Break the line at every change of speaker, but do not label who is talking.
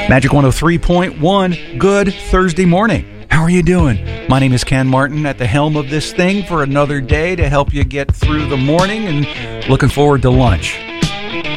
Magic 103.1, good Thursday morning. How are you doing? My name is Ken Martin at the helm of this thing for another day to help you get through the morning and looking forward to lunch.